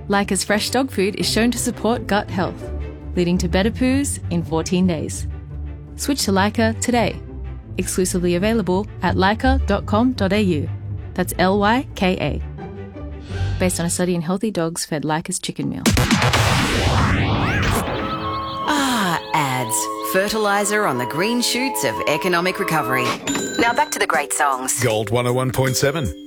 Leica's fresh dog food is shown to support gut health, leading to better poos in 14 days. Switch to Leica today. Exclusively available at leica.com.au. That's Lyka. Based on a study in healthy dogs fed Leica's chicken meal. Ads. Fertiliser on the green shoots of economic recovery. Now back to the great songs. Gold 101.7.